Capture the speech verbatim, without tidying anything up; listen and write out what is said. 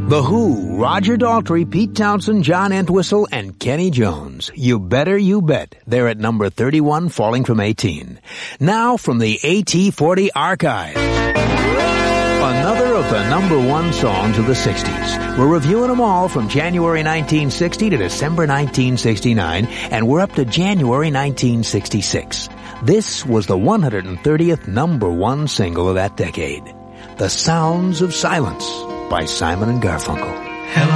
The Who, Roger Daltrey, Pete Townsend, John Entwistle, and Kenny Jones. You Better You Bet. They're at number thirty-one, falling from eighteen. Now from the A T forty archive. Another of the number one songs of the sixties. We're reviewing them all from January nineteen sixty to December nineteen sixty-nine, and we're up to January nineteen sixty-six. This was the one hundred thirtieth number one single of that decade. The Sounds of Silence by Simon and Garfunkel.